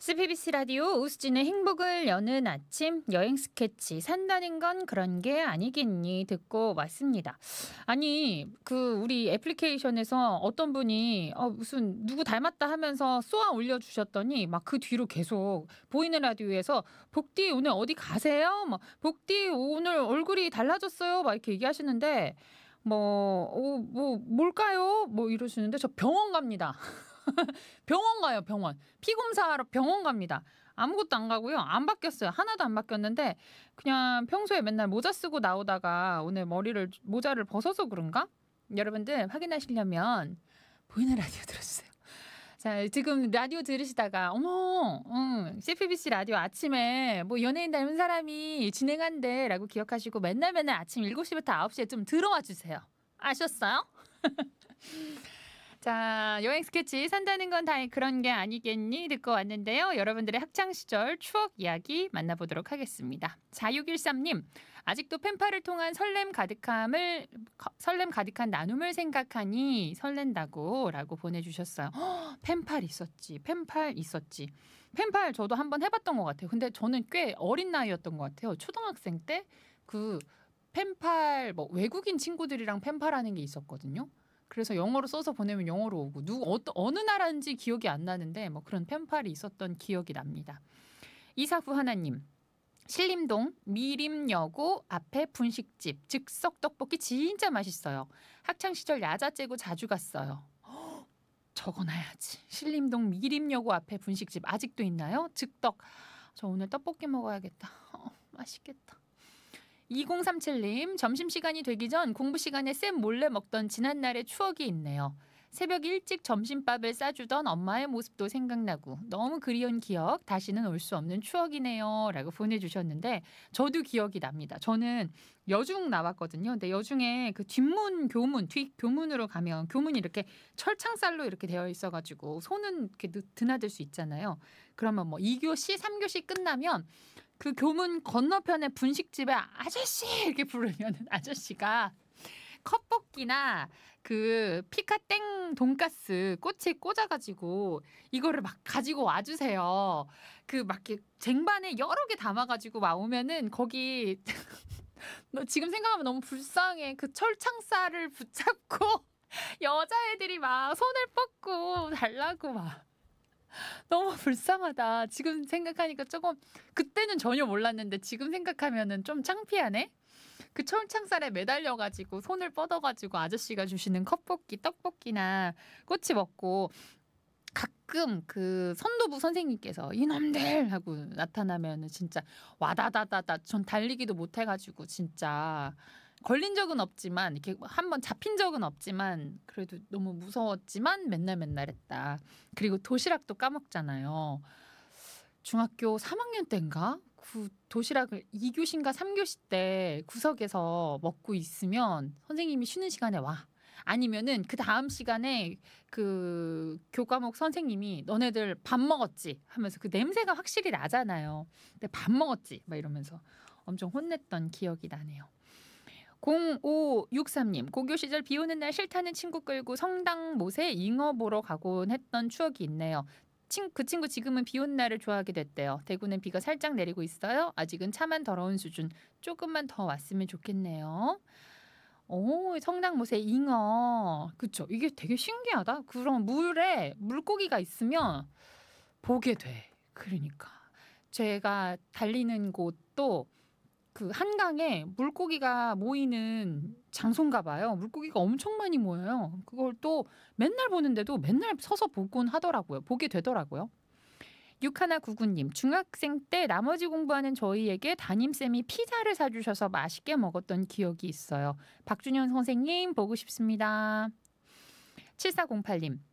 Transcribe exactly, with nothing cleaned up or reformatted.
씨비비씨 라디오 우수진의 행복을 여는 아침 여행 스케치 산다는 건 그런 게 아니겠니 듣고 왔습니다. 아니 그 우리 애플리케이션에서 어떤 분이 어, 무슨 누구 닮았다 하면서 쏘아 올려주셨더니 막 그 뒤로 계속 보이는 라디오에서 복디 오늘 어디 가세요? 막 복디 오늘 얼굴이 달라졌어요? 막 이렇게 얘기하시는데 뭐, 어, 뭐 뭘까요? 뭐 이러시는데 저 병원 갑니다. 병원 가요, 병원. 피 검사하러 병원 갑니다. 아무것도 안 가고요. 안 바뀌었어요. 하나도 안 바뀌었는데 그냥 평소에 맨날 모자 쓰고 나오다가 오늘 머리를 모자를 벗어서 그런가? 여러분들 확인하시려면 보이는 라디오 들어주세요. 자, 지금 라디오 들으시다가 어머, 응, 씨비비씨 라디오 아침에 뭐 연예인 닮은 사람이 진행한대 라고 기억하시고 맨날 맨날 아침 일곱 시부터 아홉 시에 좀 들어와 주세요. 아셨어요? 자, 여행 스케치 산다는 건 다 그런 게 아니겠니 듣고 왔는데요. 여러분들의 학창시절 추억 이야기 만나보도록 하겠습니다. 사육일삼 님, 아직도 펜팔을 통한 설렘 가득함을 설렘 가득한 나눔을 생각하니 설렌다고 라고 보내주셨어요. 허, 펜팔 있었지. 펜팔 있었지. 펜팔 저도 한번 해봤던 것 같아요. 근데 저는 꽤 어린 나이였던 것 같아요. 초등학생 때 그 펜팔 뭐 외국인 친구들이랑 펜팔하는 게 있었거든요. 그래서 영어로 써서 보내면 영어로 오고 누구 어, 어느 나라인지 기억이 안 나는데 뭐 그런 펜팔이 있었던 기억이 납니다. 이사구 하나님, 신림동 미림여고 앞에 분식집 즉석 떡볶이 진짜 맛있어요. 학창 시절 야자 째고 자주 갔어요. 허, 적어놔야지. 신림동 미림여고 앞에 분식집 아직도 있나요? 즉떡. 저 오늘 떡볶이 먹어야겠다. 어, 맛있겠다. 이공삼칠 님, 점심시간이 되기 전 공부 시간에 쌤 몰래 먹던 지난날의 추억이 있네요. 새벽 일찍 점심밥을 싸주던 엄마의 모습도 생각나고 너무 그리운 기억, 다시는 올 수 없는 추억이네요 라고 보내주셨는데 저도 기억이 납니다. 저는 여중 나왔거든요. 근데 여중에 그 뒷문 교문, 뒷 교문으로 가면 교문이 이렇게 철창살로 이렇게 되어 있어가지고 손은 이렇게 드나들 수 있잖아요. 그러면 뭐 이 교시, 삼 교시 끝나면 그 교문 건너편에 분식집에 아저씨 이렇게 부르면 아저씨가 컵볶이나 그 피카땡 돈가스 꼬치에 꽂아가지고 이거를 막 가지고 와주세요. 그 막 이렇게 쟁반에 여러 개 담아가지고 와 오면은 거기 너 지금 생각하면 너무 불쌍해. 그 철창살을 붙잡고 여자애들이 막 손을 뻗고 달라고 막. 너무 불쌍하다. 지금 생각하니까 조금 그때는 전혀 몰랐는데 지금 생각하면은 좀 창피하네. 그 철창살에 매달려가지고 손을 뻗어가지고 아저씨가 주시는 컵볶이, 떡볶이나 꼬치 먹고 가끔 그 선도부 선생님께서 이놈들 하고 나타나면은 진짜 와다다다다 전 달리기도 못해가지고 진짜 걸린 적은 없지만 이렇게 한번 잡힌 적은 없지만 그래도 너무 무서웠지만 맨날 맨날 했다. 그리고 도시락도 까먹잖아요. 중학교 삼 학년 때인가? 그 도시락을 이 교시인가 삼 교시 때 구석에서 먹고 있으면 선생님이 쉬는 시간에 와. 아니면은 그 다음 시간에 그 교과목 선생님이 너네들 밥 먹었지? 하면서 그 냄새가 확실히 나잖아요. 근데 밥 먹었지? 막 이러면서 엄청 혼냈던 기억이 나네요. 공오육삼 님, 고교 시절 비 오는 날 싫다는 친구 끌고 성당 못에 잉어 보러 가곤 했던 추억이 있네요. 친, 그 친구 지금은 비 오는 날을 좋아하게 됐대요. 대구는 비가 살짝 내리고 있어요. 아직은 차만 더러운 수준. 조금만 더 왔으면 좋겠네요. 오, 성당 못에 잉어. 그쵸. 이게 되게 신기하다. 그런 물에 물고기가 있으면 보게 돼. 그러니까. 제가 달리는 곳도 그 한강에 물고기가 모이는 장소인가 봐요. 물고기가 엄청 많이 모여요. 그걸 또 맨날 보는데도 맨날 서서 보곤 하더라고요. 보게 되더라고요. 육일구구 님, 중학생 때 나머지 공부하는 저희에게 담임쌤이 피자를 사주셔서 맛있게 먹었던 기억이 있어요. 박준현 선생님 보고 싶습니다. 칠사공팔 님,